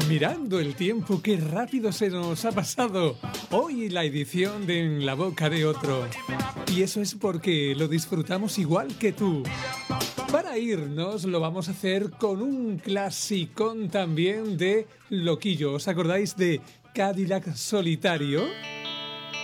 Mirando el tiempo, qué rápido se nos ha pasado. Hoy la edición de En la boca de otro. Y eso es porque lo disfrutamos igual que tú. Para irnos lo vamos a hacer con un clasicón también de Loquillo. ¿Os acordáis de Cadillac Solitario?